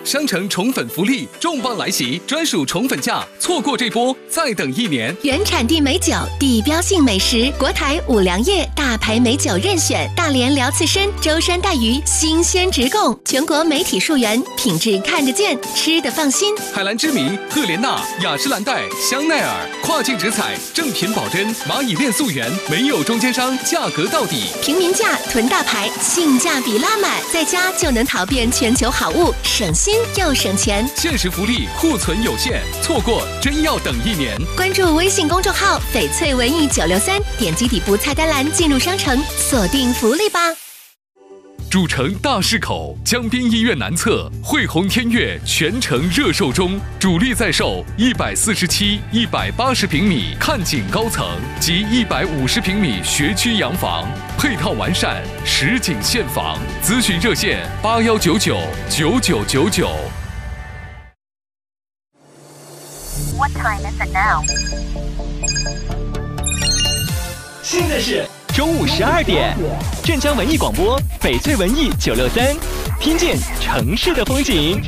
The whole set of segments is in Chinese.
商城宠粉福利重磅来袭，专属宠粉价，错过这波再等1年。 原产地美酒，地标性美食，国台五粮液大牌美酒任选，大连辽刺参、舟山带鱼新鲜直供，全国媒体溯源，品质看得见，吃得放心。 海蓝之谜、赫莲娜、雅诗兰黛、香奈儿，跨境直采，正品保真，蚂蚁链溯源，没有中间商，价格到底， 平民价囤大牌，性价比拉满，在家就能淘遍全球好物，省心又省钱。 限时福利，库存有限，错过真要等1年。 关注微信公众号翡翠文艺963，点击底部菜单栏进入商城，锁定福利吧。 主城大市口江滨医院南侧汇宏天悦全城热售中，主力在售147、180平米看景高层及150平米学区洋房，配套完善，实景现房。咨询热线81999999。 What time is it now? 现在是中午12点，镇江文艺广播翡翠文艺963，听见城市的风景。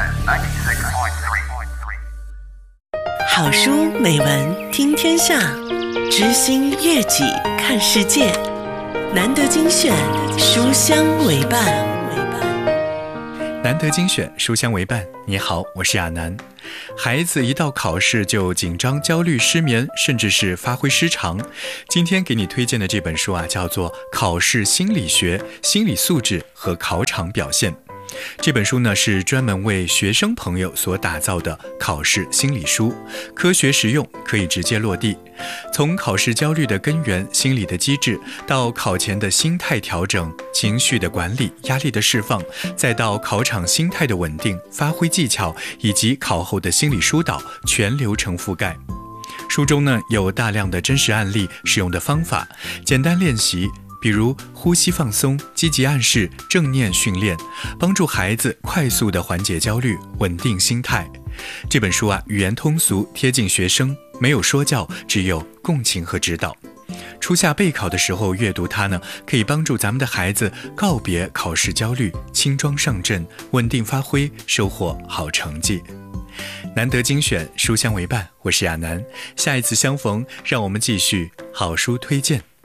好书美文听天下，知心悦己看世界。难得精选，书香为伴。 难得精选，书香为伴。你好，我是亚楠。孩子一到考试就紧张、焦虑、失眠，甚至是发挥失常。今天给你推荐的这本书叫做《考试心理学：心理素质和考场表现》。这本书呢是专门为学生朋友所打造的考试心理书，科学实用，可以直接落地。从考试焦虑的根源、心理的机制，到考前的心态调整、情绪的管理、压力的释放，再到考场心态的稳定、发挥技巧，以及考后的心理疏导，全流程覆盖。书中呢有大量的真实案例、使用的方法、简单练习，比如呼吸放松、积极暗示、正念训练，帮助孩子快速地缓解焦虑、稳定心态。这本书语言通俗，贴近学生，没有说教，只有共情和指导。初夏备考的时候阅读它呢，可以帮助咱们的孩子告别考试焦虑，轻装上阵，稳定发挥，收获好成绩。难得精选，书香为伴，我是亚楠。下一次相逢，让我们继续好书推荐。